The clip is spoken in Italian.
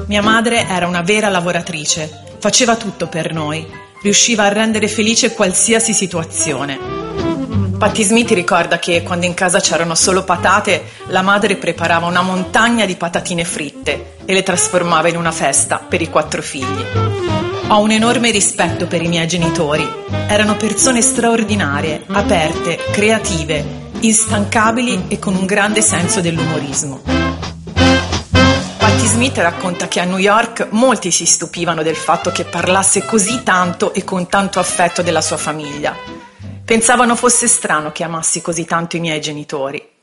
Mia madre era una vera lavoratrice, faceva tutto per noi, riusciva a rendere felice qualsiasi situazione. Patti Smith ricorda che quando in casa c'erano solo patate, la madre preparava una montagna di patatine fritte e le trasformava in una festa per i 4 figli. Ho un enorme rispetto per i miei genitori. Erano persone straordinarie, aperte, creative, instancabili e con un grande senso dell'umorismo. Patti Smith racconta che a New York molti si stupivano del fatto che parlasse così tanto e con tanto affetto della sua famiglia. Pensavano fosse strano che amassi così tanto i miei genitori.